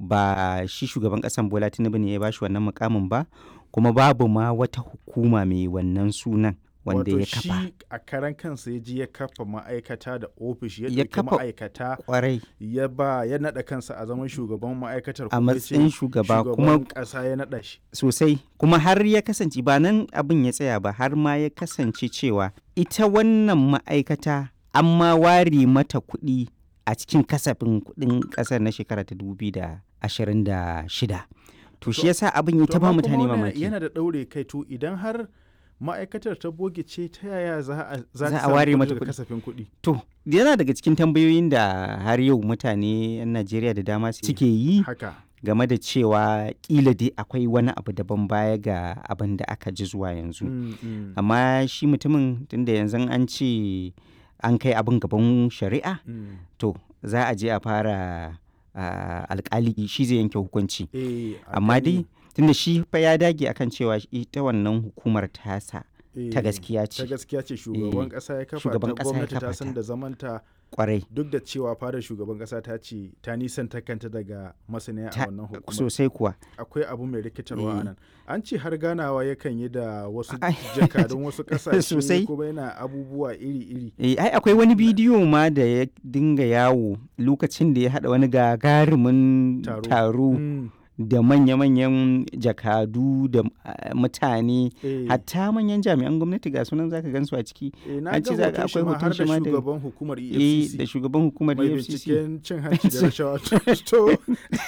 ba shi shugaban ƙasan Bola Tinubu ne ya bashi wannan mukamin ba, kuma babu ma wata hukuma mai wannan sunan wanda ya kafa. Wato shi a karan kansa ya ji ya kafa ma'aikata da ofishi ya Ya ɗauki kafa ma'aikata kwarai ya naɗa kansa a zaman shugaban ma'aikatar a kuma ya ce matsayin shugaba kuma shugaban ƙasa ya naɗa shi. sosai, kuma har ya kasance ba nan abin ya tsaya ba, har ma ya kasance cewa ita wannan ma'aikata an ma ware mata kuɗi a cikin kasafin kuɗin ƙasar na shekara ta 2026. To shi yasa abin ya ta ba amma mutane kuma wannan mamaki. yana da ɗaure kai, to idan har ma'aikatar ta boge ce ta yaya za Za ta a ware samu mata kuɗi daga kuɗi. kasafin kuɗi? To, yana daga cikin tambayoyin da har yau mutane 'yan Najeriya da dama suke yi Haka. game da cewa kila dai akwai wani abu daban baya ga abin da aka ji zuwa yanzu. Amma shi mutumin tunda yanzu an ce an kai abin gaban shari'a, to za a je a fara alkali shi zai yanke hukunci. Amma dai tunda shi fa ya dage akan cewa ita wannan hukumar tasa ta gaskiya ta ce gaskiya ce shugaban ƙasa ya kafa shugaban ta, ƙasa ya gwamnati ta kafa san ta. da zamanta, kwarai duk da cewa fadar shugaban ƙasa ta ce ta nisanta kanta daga masaniya a wannan hukumar. sosai kuwa. Akwai abu mai rikitarwa a Eh. nan. An ce har ganawa yakan yi da wasu Ai. jakadun wasu ƙasashe Sosai. kuma yana abubuwa iri-iri. Ai akwai wani bidiyo ma da ya dinga yawo lokacin da ya haɗa wani gagarumin taro Mm. da manya-manyan jakadu da mutane, Eh. hatta manyan jami'an gwamnati ga sunan zaka gansu a ciki. Na an ga ce za hoton shi akwai ma hoton har shi da ma da shugaban hukumar da EFCC shugaban hukumar mai EFCC. binciken cin hanci da rashawa. To,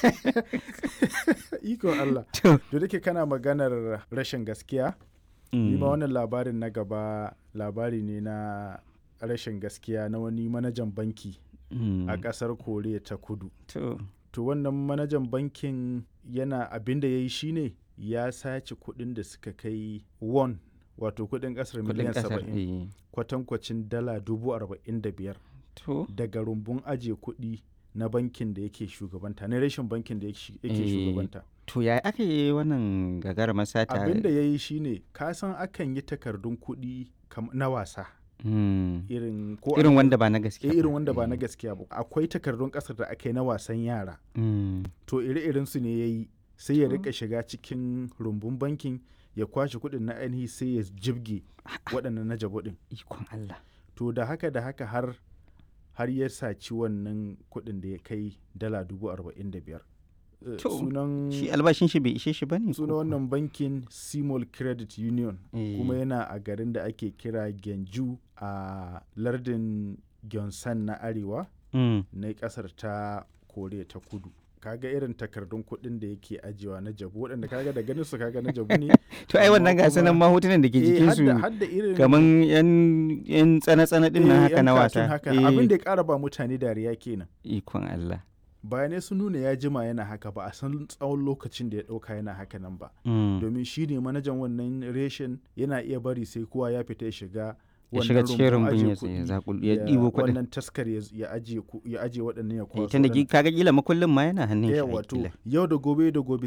iko Allah. To, Da dake kana maganar rashin gaskiya, ni ma mm, wannan labarin na gaba labari ne na rashin gaskiya na wani manajan banki a ƙasar Koriya ta Kudu. To wannan manajan bankin yana abin da ya yi shine ya sace kuɗin da suka kai won, wato kuɗin ƙasar kudin miliyan kasar. 70, kwatankwacin dala 45,000 To, daga rumbun ajiye kuɗi na bankin da yake shugabanta, na rashin bankin da yake shugabanta. to ya aka yi wannan gagarumar sata? Abin da ya yi shine, ka san akan yi takardun kuɗi na wasa. Irin wanda ba na gaskiya irin wanda ba na gaskiya ba. Akwai takardun ƙasar da aka yi na wasan yara. To ire-iren su ne ya yi, sai ya rika shiga cikin rumbun bankin ya kwashe kuɗin na ainihi sai ya jibge waɗannan na jabo ɗin. Ikon Allah. To da haka har ya saci wannan kuɗin da ya kai dala 45,000. To, shi albashin shi bai ishe shi bane? Sunan wannan bankin Simol Credit Union, kuma yana a garin da ake kira Gyeongju a lardin Gyeongsan na arewa na ƙasar ta Koriya ta Kudu. Kaga irin takardun kuɗin da yake ajiyewa na jabu, waɗanda kaga da ganin su kaga na jabu ne. To ai wannan gasa nan ma hotunan da ke jikin su kaman yan tsana-tsana din nan haka na wasa. Abin da ya ƙara ba mutane dariya kenan. Ikon Allah. Bayanai sun nuna ya jima yana haka, ba a san tsawon lokacin da ya ɗauka yana haka nan ba. Domin shi ne manajan wannan reshen, yana iya bari sai kowa ya fita ya shiga wannan rumbun ya ɗibo kuɗin, wannan taskar ya aje waɗannan ya kwaso. Tunda kaga kila makullin ma yana hannun shi. Wato yau da gobe